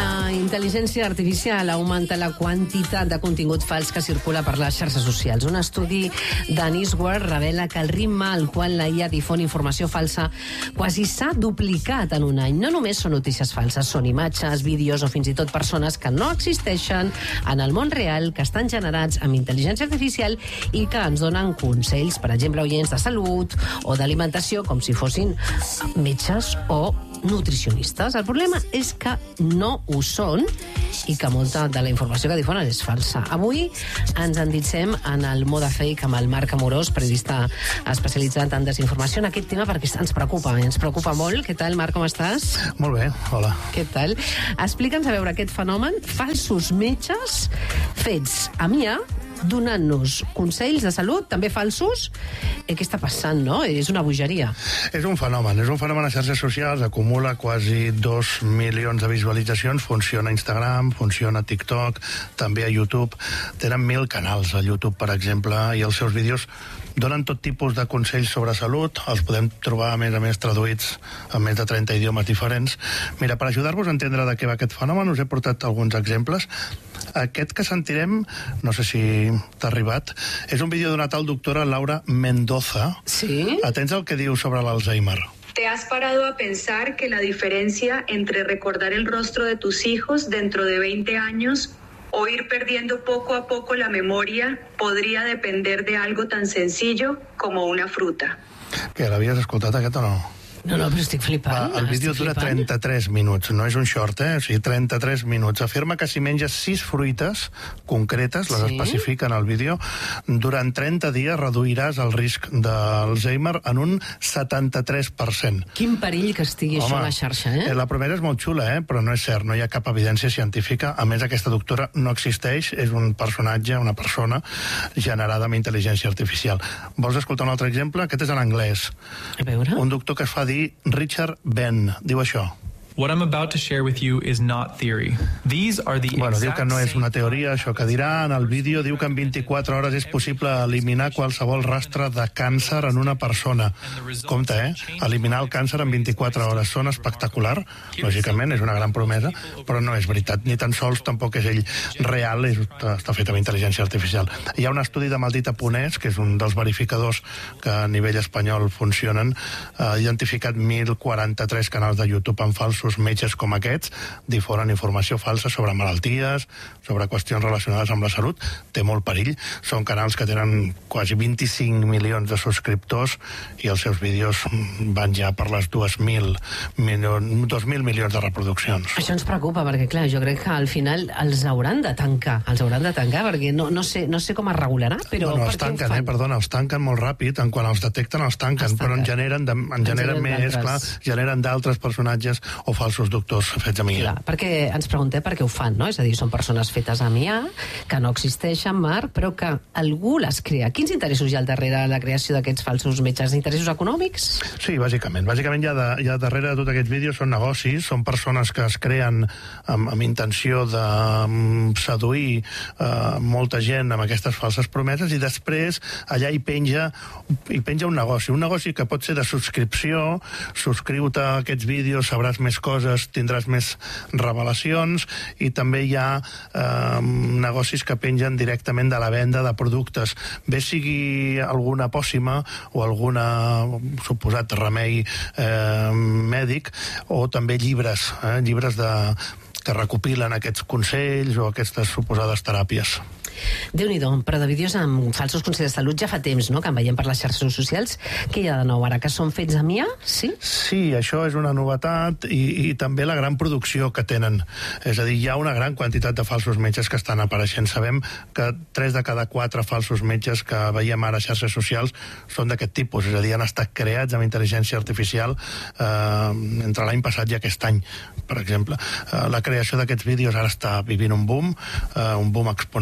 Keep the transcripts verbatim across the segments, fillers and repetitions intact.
La intel·ligència artificial augmenta la quantitat de contingut fals que circula per les xarxes socials. Un estudi de Nisware revela que el ritme al qual la I A difon informació falsa quasi s'ha duplicat en un any. No només són notícies falses, són imatges, vídeos o fins i tot persones que no existeixen en el món real, que estan generats amb intel·ligència artificial i que ens donen consells, per exemple, oients de salut o d'alimentació, com si fossin metges o nutricionistes. El problema és que no ho són i que molta de la informació que difonen és falsa. Avui ens enditsem en el Moda Fake amb el Marc Amorós, periodista especialitzat en desinformació, en aquest tema perquè ens preocupa, ens preocupa molt. Què tal, Marc, com estàs? Molt bé, hola. Què tal? Explica'ns a veure aquest fenomen, falsos metges fets a I A, donant-nos consells de salut, també falsos. Eh, què està passant, no? És una bogeria. És un fenomen, és un fenomen a xarxes socials, acumula quasi dos milions de visualitzacions, funciona a Instagram, funciona a TikTok, també a YouTube. Tenen mil canals a YouTube, per exemple, i els seus vídeos donen tot tipus de consells sobre salut, els podem trobar, a més a més, traduïts en més de trenta idiomes diferents. Mira, per ajudar-vos a entendre de què va aquest fenomen, us he portat alguns exemples. Aquest que sentirem, no sé si t'ha arribat, és un vídeo d'una tal doctora Laura Mendoza. Sí? Atents al que diu sobre l'Alzheimer. ¿Te has parado a pensar que la diferencia entre recordar el rostro de tus hijos dentro de veinte años o ir perdiendo poco a poco la memoria podría depender de algo tan sencillo como una fruta? Que l'havies escoltat, aquest, o no? No, no, però estic flipant. Va, el vídeo dura trenta-tres minuts, no és un short, eh? O sigui, trenta-tres minuts. Afirma que si menges sis fruites concretes, les sí? especifica en el vídeo, durant trenta dies reduiràs el risc d'Alzheimer en un setanta-tres per cent. Quin perill que estigui Home, això a la xarxa, eh? La primera és molt xula, eh? Però no és cert, no hi ha cap evidència científica. A més, aquesta doctora no existeix, és un personatge, una persona generada amb intel·ligència artificial. Vols escoltar un altre exemple? Aquest és en anglès. A veure. Un doctor que es fa dir Richard Ben, diu això. What I'm about to share with you is not theory. These are the bueno, diu exact que no és una same- teoria, això que dirà. En el vídeo diu que en vint-i-quatre hores és possible eliminar qualsevol rastre de càncer en una persona. Compte, eh? Eliminar el càncer en vint-i-quatre hores. Són espectacular, lògicament, és una gran promesa, però no és veritat. Ni tan sols tampoc és ell real, és, està fet amb intel·ligència artificial. Hi ha un estudi de Maldita Ponès, que és un dels verificadors que a nivell espanyol funcionen, ha identificat deu quaranta-tres canals de YouTube amb falsos metges com aquests, difonen informació falsa sobre malalties, sobre qüestions relacionades amb la salut. Té molt perill. Són canals que tenen quasi vint-i-cinc milions de subscriptors i els seus vídeos van ja per les dos mil milions, dos mil milions de reproduccions. Això ens preocupa, perquè clar, jo crec que al final els hauran de tancar, els hauran de tancar, perquè no, no, sé, no sé com es regularà, però no, no, per els què ho tanquen, fan? eh, perdona, els tanquen molt ràpid, en quan els detecten els tanquen, Els però en tanquen. generen, de, en generen més, d'altres. clar, generen d'altres personatges o falsos doctors fets a mi. Clar, perquè ens preguntem per què ho fan, no? És a dir, són persones fetes a I A, que no existeixen, Marc, però que algú les crea. Quins interessos hi ha al darrere la creació d'aquests falsos metges? Interessos econòmics? Sí, bàsicament. Bàsicament hi ha, de, hi ha darrere de tots aquests vídeos són negocis, són persones que es creen amb, amb intenció de um, seduir uh, molta gent amb aquestes falses promeses i després allà hi penja, hi penja un negoci. Un negoci que pot ser de subscripció, subscriu-te a aquests vídeos, sabràs més coses, tindràs més revelacions, i també hi ha eh, negocis que pengen directament de la venda de productes, bé sigui alguna pòssima o alguna suposat remei eh, mèdic, o també llibres, eh, llibres de, que recopilen aquests consells o aquestes suposades teràpies. Déu-n'hi-do, però de vídeos amb falsos consells de salut ja fa temps, no?, que en veiem per les xarxes socials. Què hi ha de nou ara? Que són fets a I A? Sí? Sí, això és una novetat, i, i també la gran producció que tenen. És a dir, hi ha una gran quantitat de falsos metges que estan apareixent. Sabem que tres de cada quatre falsos metges que veiem ara a xarxes socials són d'aquest tipus, és a dir, han estat creats amb intel·ligència artificial eh, entre l'any passat i aquest any, per exemple. Eh, la creació d'aquests vídeos ara està vivint un boom, eh, un boom exponencial,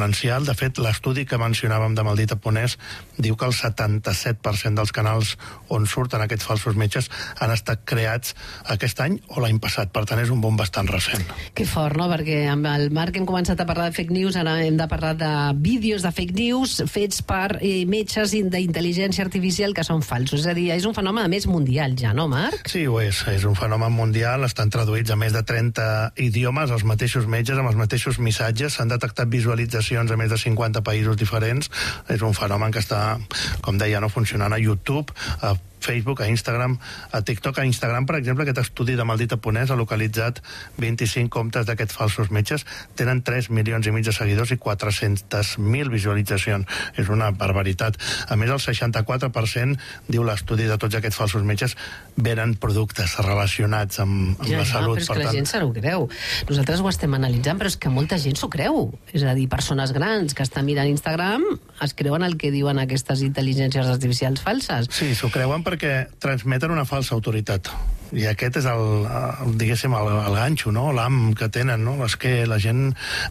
artificial. De fet, l'estudi que mencionàvem de Maldita Ponés diu que el setanta-set per cent dels canals on surten aquests falsos metges han estat creats aquest any o l'any passat. Per tant, és un boom bastant recent. Que fort, no? Perquè amb el Marc hem començat a parlar de fake news, ara hem de parlar de vídeos de fake news fets per eh, metges d'intel·ligència artificial que són falsos. És a dir, és un fenomen a més mundial ja, no, Marc? Sí, ho és. És un fenomen mundial. Estan traduïts a més de trenta idiomes, els mateixos metges, amb els mateixos missatges. S'han detectat visualitzacions a més de cinquanta països diferents. És un fenomen que està, com deia, no funcionant a YouTube, a Facebook, a Instagram, a TikTok. A Instagram, per exemple, aquest estudi de Maldita Ponés ha localitzat vint-i-cinc comptes d'aquests falsos metges. Tenen tres milions i mig de seguidors i quatre-centes mil visualitzacions. És una barbaritat. A més, el seixanta-quatre per cent, diu l'estudi, de tots aquests falsos metges venen productes relacionats amb, amb ja, la salut. Ja, però és que per la tant... gent se l'ho creu. Nosaltres ho estem analitzant, però és que molta gent s'ho creu. És a dir, persones grans que estan mirant Instagram es creuen el que diuen aquestes intel·ligències artificials falses. Sí, s'ho creuen perquè transmeten una falsa autoritat. I aquest és el, el diguéssim, el, el ganxo, no? L'am que tenen, no? És que la gent,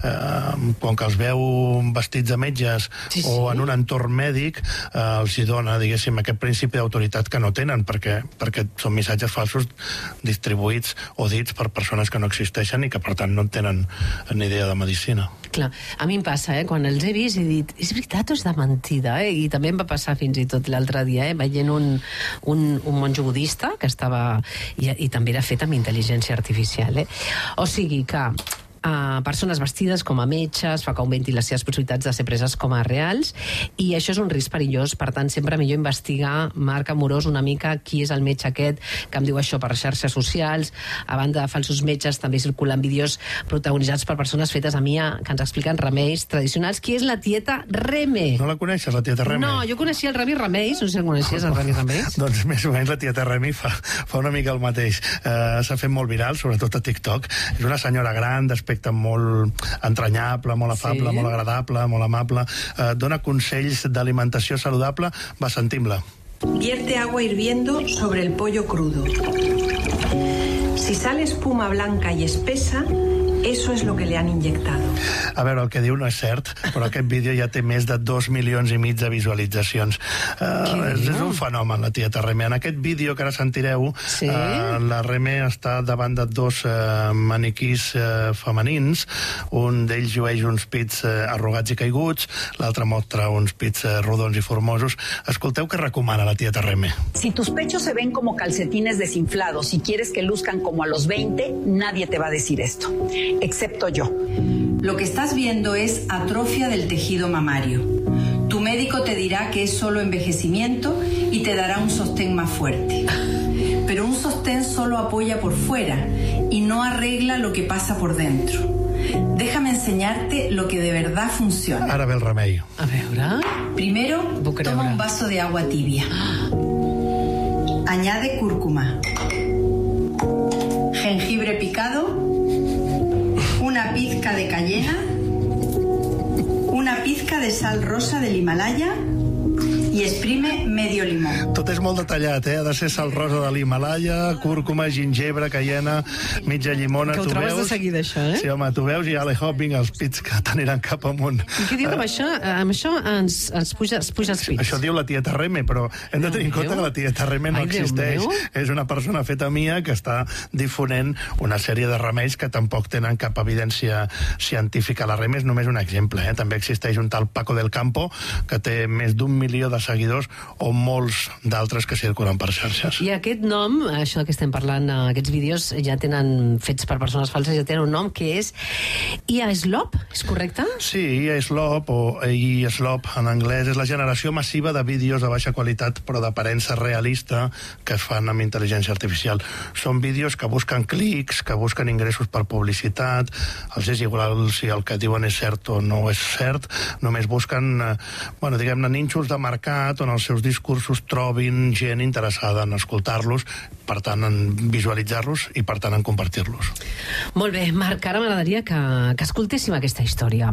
eh, quan que els veu vestits de metges sí, sí. o en un entorn mèdic, eh, els hi dona, diguéssim, aquest principi d'autoritat que no tenen, perquè, perquè són missatges falsos distribuïts o dits per persones que no existeixen i que, per tant, no en tenen ni idea de medicina. Clar, a mi em passa, eh? Quan els he vist he dit, és veritat o és de mentida? Eh? I també em va passar fins i tot l'altre dia, eh? Veient un, un, un monjo budista que estava... I, i també era fet amb intel·ligència artificial. Eh? O sigui que a persones vestides com a metges, fa que augmenti les seves possibilitats de ser preses com a reals, i això és un risc perillós. Per tant, sempre millor investigar, Marc Amorós, una mica qui és el metge aquest que em diu això per xarxes socials. A banda de falsos metges, també circulen vídeos protagonitzats per persones fetes a Mia que ens expliquen remeis tradicionals. Qui és la tieta Reme? No la coneixes, la tieta Reme? No, jo coneixia el Remi Remeis. No sé si el coneixies, el Remi Remeis. Doncs més o menys la tieta Remi fa, fa una mica el mateix. Uh, S'ha fet molt viral, sobretot a TikTok. És una senyora gran, d'aspecte molt entranyable, molt afable, sí. molt agradable, molt amable. Eh, dona consells d'alimentació saludable. Va, sentim-la. Vierte agua hirviendo sobre el pollo crudo. Si sale espuma blanca y espesa, eso es lo que le han inyectado. A veure, el que diu no és cert, però aquest vídeo ja té més de dos milions i mig de visualitzacions. Uh, és, és un fenomen, la tieta Reme. En aquest vídeo que ara sentireu, sí? uh, la Reme està davant de dos uh, maniquís uh, femenins. Un d'ells llueix uns pits uh, arrugats i caiguts, l'altre mostra uns pits uh, rodons i formosos. Escolteu què recomana la tieta Reme. Si tus pechos se ven como calcetines desinflados y quieres que luzcan como a los veinte, nadie te va a decir esto. Excepto yo. Lo que estás viendo es atrofia del tejido mamario. Tu médico te dirá que es solo envejecimiento y te dará un sostén más fuerte. Pero un sostén solo apoya por fuera y no arregla lo que pasa por dentro. Déjame enseñarte lo que de verdad funciona. Ara ve el remei. A veure... Primero, toma un vaso de agua tibia. Añade cúrcuma, jengibre picado, una pizca de cayena, una pizca de sal rosa del Himalaya i exprime medio limón. Tot és molt detallat, eh? Ha de ser sal rosa de l'Himalaya, cúrcuma, gingebre, caiena, mitja llimona. Que ho tu trobes veus? De seguida, això, eh? Sí, home, tu veus i ale hop, vinga, els pits que t'aniran cap amunt. I què diu amb això? Amb això ens, ens puja, es puja els pits. Això diu la tieta Reme, però hem de tenir en compte que la tieta Reme no Ai, existeix. És una persona feta Mia que està difonent una sèrie de remeis que tampoc tenen cap evidència científica. La Reme és només un exemple, eh? També existeix un tal Paco del Campo que té més d'un milió de seguidors o molts d'altres que circulen per xarxes. I aquest nom, això que estem parlant, aquests vídeos ja tenen fets per persones falses, ja tenen un nom que és I A Slop, és correcte? Sí, I A Slop o I A Slop en anglès és la generació massiva de vídeos de baixa qualitat però d'aparença realista que es fan amb intel·ligència artificial. Són vídeos que busquen clics, que busquen ingressos per publicitat, els és igual si el que diuen és cert o no és cert, només busquen, eh, bueno, diguem-ne, nínxols de mercat on els seus discursos trobin gent interessada en escoltar-los, per tant en visualitzar-los i per tant en compartir-los. Molt bé, Marc, ara m'agradaria que, que escoltéssim aquesta història.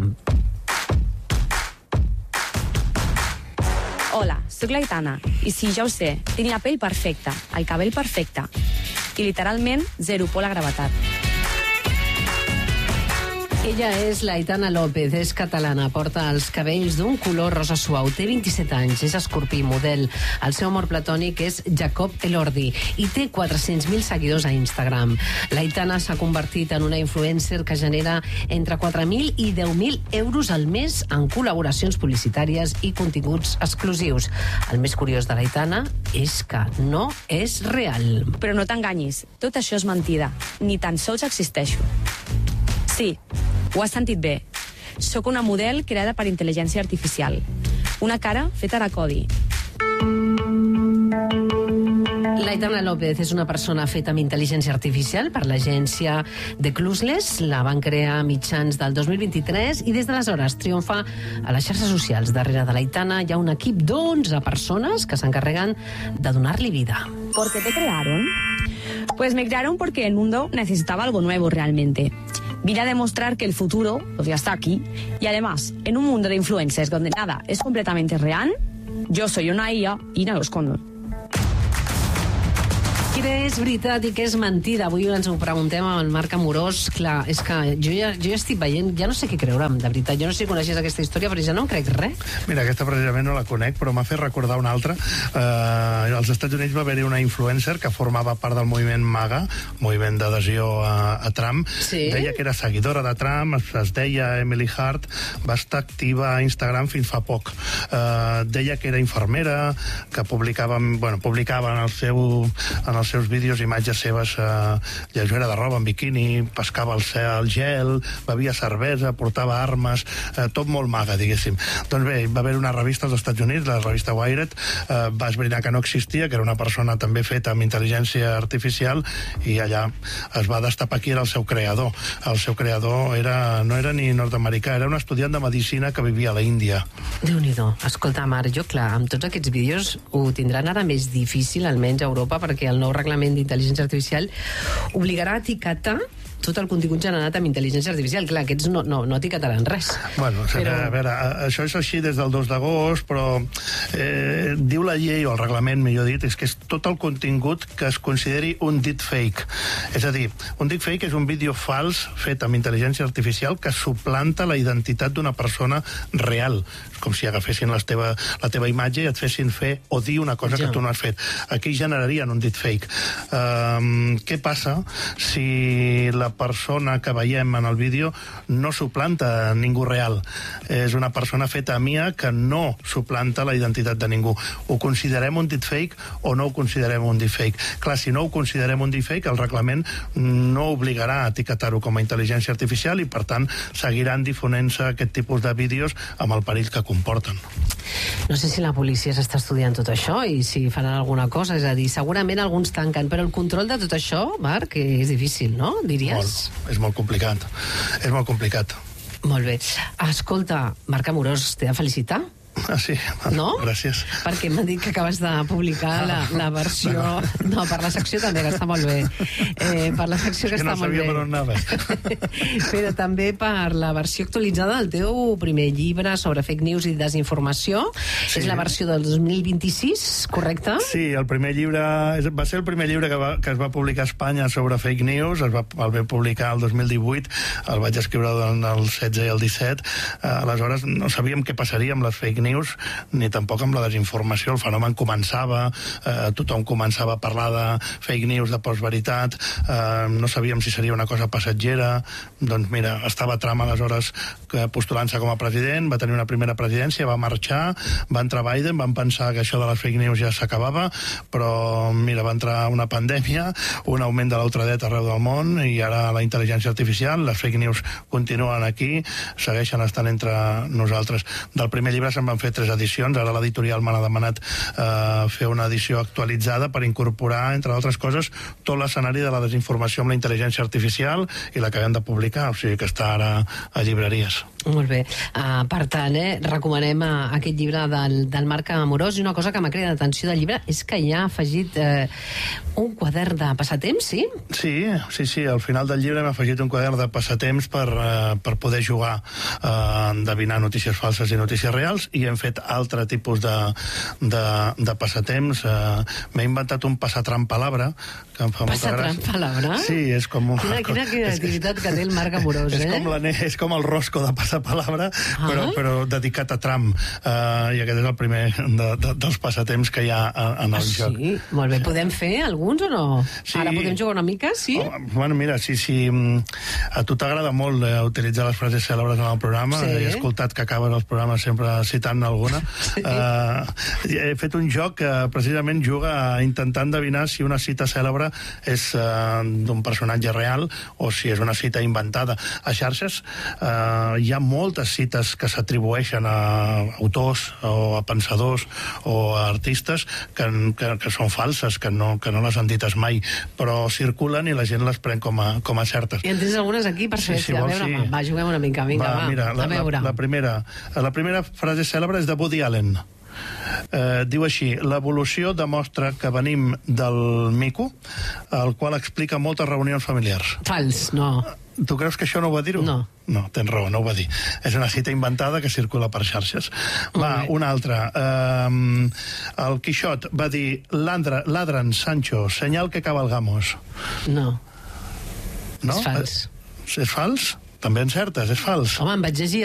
Hola, soc l'Aitana, i sí, ja ho sé, tinc la pell perfecta, el cabell perfecte, i literalment zero por la gravetat. Ella és l'Aitana López, és catalana, porta els cabells d'un color rosa suau, té vint-i-set anys, és escorpí, model. El seu amor platònic és Jacob Elordi i té quatre-cents mil seguidors a Instagram. L'Aitana s'ha convertit en una influencer que genera entre quatre mil i deu mil euros al mes en col·laboracions publicitàries i continguts exclusius. El més curiós de l'Aitana és que no és real. Però no t'enganyis, tot això és mentida. Ni tan sols existeixo. Sí, ho has sentit bé. Soc una model creada per intel·ligència artificial. Una cara feta de codi. L'Aitana López és una persona feta amb intel·ligència artificial per l'agència The Clueless. La van crear a mitjans del dos mil vint-i-tres i des d'aleshores triomfa a les xarxes socials. Darrere de l'Aitana hi ha un equip d'onze persones que s'encarreguen de donar-li vida. ¿Por qué te crearon? Pues me crearon porque el mundo necesitaba algo nuevo realmente. Vine a demostrar que el futuro pues ya está aquí. Y además, en un mundo de influencers donde nada es completamente real, yo soy una I A y no lo escondo. Què és veritat i què és mentida? Avui ens ho preguntem amb el Marc Amorós. Clar, és que jo ja, jo ja estic veient, ja no sé què creure'm, de veritat. Jo no sé si coneixies aquesta història, però ja no em crec res. Mira, aquesta precisament no la conec, però m'ha fet recordar una altra. Uh, als Estats Units va haver-hi una influencer que formava part del moviment MAGA, moviment d'adhesió a, a Trump. Sí? Deia que era seguidora de Trump, es, es deia Emily Hart, va estar activa a Instagram fins fa poc. Uh, deia que era infermera, que publicava, bueno, publicava en el seu, en el els seus vídeos imatges seves eh, lleugera de roba, en biquini, pescava el, cel, el gel, bevia cervesa, portava armes, eh, tot molt maga, diguéssim. Doncs bé, va haver una revista als Estats Units, la revista Wired, eh, va esbrinar que no existia, que era una persona també feta amb intel·ligència artificial, i allà es va destapar qui era el seu creador. El seu creador era, no era ni nord-americà, era un estudiant de medicina que vivia a la Índia. Déu-n'hi-do. Escolta, Marc, jo, clar, amb tots aquests vídeos ho tindran ara més difícil, almenys a Europa, perquè el nou reglament d'intel·ligència artificial obligarà a etiquetar tot el contingut generat amb intel·ligència artificial. Clar, aquests no, no, no etiquetaran res. Bueno, però... a veure, això és així des del dos d'agost, però eh, diu la llei, o el reglament, millor dit, és que és tot el contingut que es consideri un deepfake. És a dir, un deepfake és un vídeo fals fet amb intel·ligència artificial que suplanta la identitat d'una persona real. És com si agafessin la teva, la teva imatge i et fessin fer o dir una cosa ja. que tu no has fet. Aquí generarien un deepfake. Um, què passa si la persona que veiem en el vídeo no suplanta ningú real? És una persona feta a mia que no suplanta la identitat de ningú. Ho considerem un deepfake o no ho considerem un deepfake? Clar, si no ho considerem un deepfake, el reglament no obligarà a etiquetar-ho com a intel·ligència artificial i, per tant, seguiran difonent-se aquest tipus de vídeos amb el perill que comporten. No sé si la policia s'està estudiant tot això i si faran alguna cosa, és a dir, segurament alguns tanquen, però el control de tot això, Marc, és difícil, no? Diries? Molt, és molt complicat. És molt complicat. Molt bé. Escolta, Marc Amorós, t'he de felicitar. Ah, sí? No? Gràcies. Perquè m'han dit que acabes de publicar la, la versió... No, per la secció també, que està molt bé. Eh, per la secció que, que està no molt bé. Per on anaves. Però també per la versió actualitzada del teu primer llibre sobre fake news i desinformació. Sí. És la versió del dos mil vint-i-sis, correcte? Sí, el primer llibre... Va ser el primer llibre que, va, que es va publicar a Espanya sobre fake news, es va, el vam publicar el dos mil divuit, el vaig escriure en el setze i el disset. Aleshores, no sabíem què passaria amb les fake news, ni tampoc amb la desinformació. El fenomen començava, eh, tothom començava a parlar de fake news, de postveritat, eh, no sabíem si seria una cosa passatgera. Doncs mira, estava Trump aleshores postulant-se com a president, va tenir una primera presidència, va marxar, va entrar Biden, van pensar que això de les fake news ja s'acabava, però mira, va entrar una pandèmia, un augment de l'ultradreta arreu del món, i ara la intel·ligència artificial, les fake news continuen aquí, segueixen estant entre nosaltres. Del primer llibre se'n van fer tres edicions, ara l'editorial m'ha demanat eh, fer una edició actualitzada per incorporar, entre altres coses, tot l'escenari de la desinformació amb la intel·ligència artificial, i l'acabem de publicar, o sigui que està ara a llibreries. Molt bé. Uh, per tant, eh, recomanem uh, aquest llibre del, del Marc Amorós, i una cosa que m'ha cridat l'atenció del llibre és que hi ha afegit eh, un quadern de passatemps, sí? Sí, sí, sí. Al final del llibre hem afegit un quadern de passatemps per, uh, per poder jugar a uh, endevinar notícies falses i notícies reals, i hem fet altre tipus de, de, de passatemps. Uh, M'he inventat un passatrampalabra, que em fa molta gràcia. Passapalabra? Sí, és com... Un... Quina, quina creativitat que té el Marc Amorós, és eh? Com la, és com el rosco de passapalabra, ah. però, però dedicat a Trump. Uh, I aquest és el primer de, de, dels passatemps que hi ha en el ah, joc. Sí? Molt bé. Podem fer alguns o no? Sí. Ara podem jugar una mica, sí? Oh, bueno, mira, sí, sí. A tu t'agrada molt eh, utilitzar les frases cèlebres en el programa. Sí. He escoltat que acabes els programes sempre citant alguna. Sí. Uh, he fet un joc que precisament juga a intentar endevinar si una cita cèlebre és uh, d'un personatge real o si és una cita inventada. A xarxes uh, hi ha moltes cites que s'atribueixen a autors o a pensadors o a artistes que, que, que són falses, que no, que no les han dites mai, però circulen i la gent les pren com a, com a certes. I en tens algunes aquí? Perfecte. Sí, si vols, a veure, sí. va, juguem una mica. Vinga, va, va mira, la, a veure. La, la, primera, la primera frase cèlebre és de Woody Allen. Eh, diu així: l'evolució demostra que venim del mico, el qual explica moltes reunions familiars. Fals, no. Tu creus que això no ho va dir-ho? No. No, tens raó, no ho va dir. És una cita inventada que circula per xarxes. Va, una altra. Um, el Quixot va dir: ladran, Sancho, senyal que cabalgamos. No. No? És fals. És fals? També encertes, és fals. Home, em vaig llegir